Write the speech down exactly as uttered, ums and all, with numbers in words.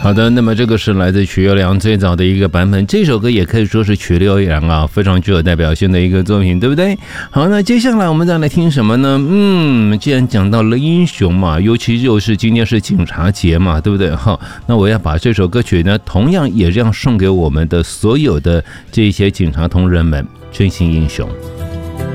好的，那么这个是来自曲留良最早的一个版本，这首歌也可以说是曲留良啊非常具有代表性的一个作品，对不对？好，那接下来我们再来听什么呢？嗯，既然讲到了英雄嘛，尤其就是今天是警察节嘛，对不对？好，那我要把这首歌曲呢，同样也这样送给我们的所有的这些警察同仁们，真心英雄。